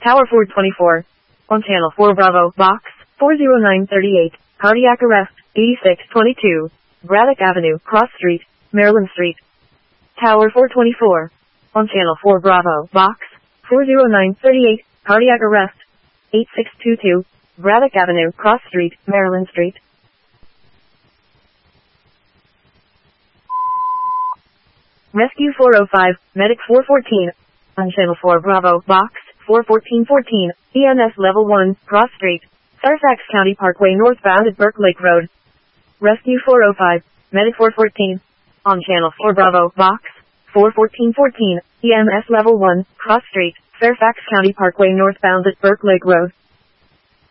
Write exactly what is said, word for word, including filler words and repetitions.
Tower four twenty-four. On Channel four Bravo, Box four oh nine thirty-eight. Cardiac arrest, eighty-six twenty-two. Braddock Avenue, Cross Street, Maryland Street. Tower four twenty-four. On Channel four Bravo, Box four oh nine thirty-eight. Cardiac arrest, eighty-six twenty-two. Braddock Avenue, Cross Street, Maryland Street. Rescue four oh five, Medic four fourteen. On Channel four Bravo, Box four fourteen fourteen. E M S Level one, Cross Street, Fairfax County Parkway northbound at Burke Lake Road. Rescue four oh five, Medic four fourteen. On Channel four Bravo, Box four fourteen fourteen. E M S Level one, Cross Street, Fairfax County Parkway northbound at Burke Lake Road.